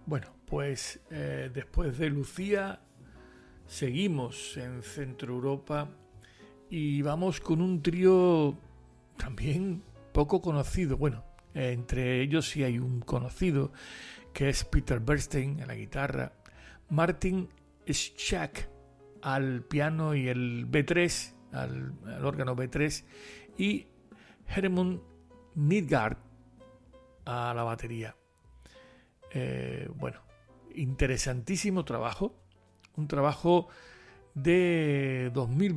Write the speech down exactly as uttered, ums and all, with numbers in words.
Bueno, pues eh, después de Lucía seguimos en Centro Europa y vamos con un trío también poco conocido. Bueno, eh, entre ellos sí hay un conocido, que es Peter Bernstein en la guitarra, Martin Schach al piano y el B tres, al, al órgano B tres, y Hermund Midgard a la batería. Eh, bueno, interesantísimo trabajo, un trabajo de dos mil